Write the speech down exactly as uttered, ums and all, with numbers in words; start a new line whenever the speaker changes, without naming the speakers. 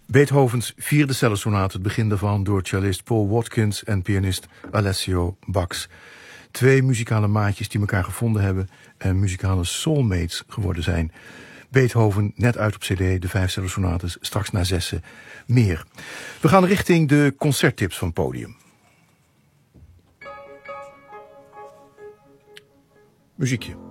Beethovens vierde cellosonate, het begin daarvan door cellist Paul Watkins en pianist Alessio Bax. Twee muzikale maatjes die elkaar gevonden hebben en muzikale soulmates geworden zijn. Beethoven, net uit op cd, de vijf cellosonates, straks na zessen meer. We gaan richting de concerttips van het podium. Muziekje.